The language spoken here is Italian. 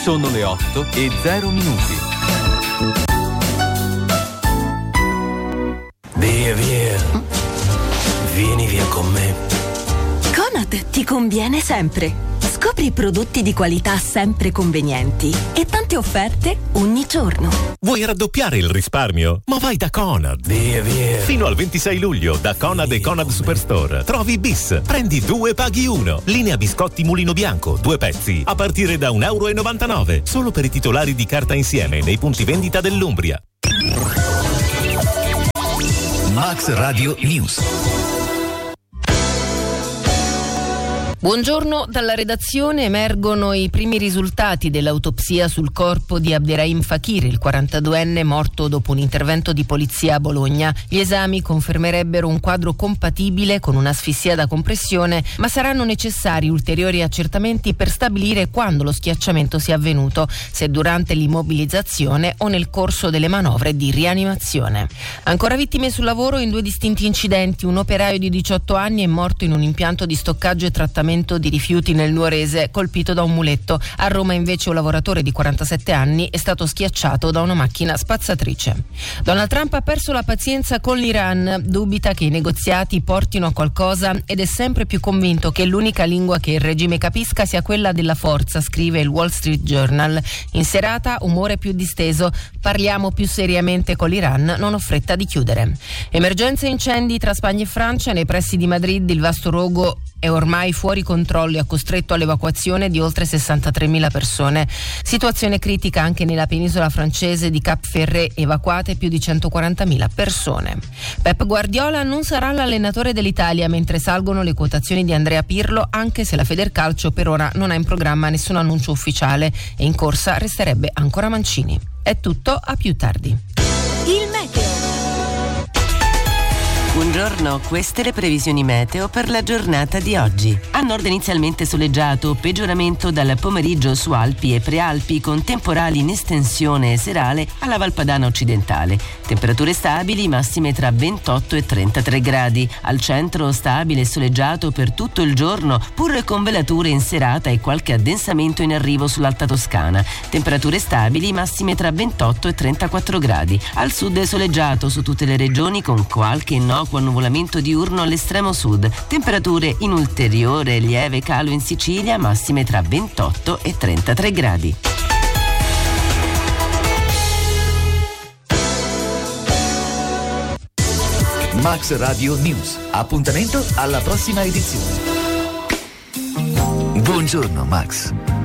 Sono le 8:00. Via, via. Vieni via con me. Conad ti conviene sempre. Scopri prodotti di qualità sempre convenienti e tante offerte ogni giorno. Vuoi raddoppiare il risparmio? Ma vai da Conad. Via, via. Fino al 26 luglio da Conad e Conad Superstore trovi bis. Prendi 2 paghi 1. Linea biscotti Mulino Bianco, 2 pezzi a partire da €1,99. Solo per i titolari di carta insieme nei punti vendita dell'Umbria. Max Radio News. Buongiorno, dalla redazione emergono i primi risultati dell'autopsia sul corpo di Abderrahim Fakir, il 42enne morto dopo un intervento di polizia a Bologna. Gli esami confermerebbero un quadro compatibile con un'asfissia da compressione, ma saranno necessari ulteriori accertamenti per stabilire quando lo schiacciamento sia avvenuto, se durante l'immobilizzazione o nel corso delle manovre di rianimazione. Ancora vittime sul lavoro in 2 distinti incidenti. Un operaio di 18 anni è morto in un impianto di stoccaggio e trattamento di rifiuti nel Nuorese, colpito da un muletto. A Roma invece un lavoratore di 47 anni è stato schiacciato da una macchina spazzatrice. Donald Trump ha perso la pazienza con l'Iran, dubita che i negoziati portino a qualcosa ed è sempre più convinto che l'unica lingua che il regime capisca sia quella della forza, scrive il Wall Street Journal. In serata umore più disteso, parliamo più seriamente con l'Iran, non ho fretta di chiudere. Emergenze e incendi tra Spagna e Francia. Nei pressi di Madrid il vasto rogo è ormai fuori controllo e ha costretto all'evacuazione di oltre 63.000 persone. Situazione critica anche nella penisola francese di Cap Ferret, evacuate più di 140.000 persone. Pep Guardiola non sarà l'allenatore dell'Italia, mentre salgono le quotazioni di Andrea Pirlo, anche se la Federcalcio per ora non ha in programma nessun annuncio ufficiale e in corsa resterebbe ancora Mancini. È tutto, a più tardi. Il meteo. Buongiorno, queste le previsioni meteo per la giornata di oggi. A nord inizialmente soleggiato, peggioramento dal pomeriggio su Alpi e Prealpi con temporali in estensione serale alla Valpadana occidentale. Temperature stabili, massime tra 28 e 33 gradi. Al centro stabile e soleggiato per tutto il giorno, pur con velature in serata e qualche addensamento in arrivo sull'Alta Toscana. Temperature stabili, massime tra 28 e 34 gradi. Al sud soleggiato su tutte le regioni con qualche innocuo annuvolamento diurno all'estremo sud. Temperature in ulteriore lieve calo in Sicilia, massime tra 28 e 33 gradi. Max Radio News. Appuntamento alla prossima edizione. Buongiorno Max.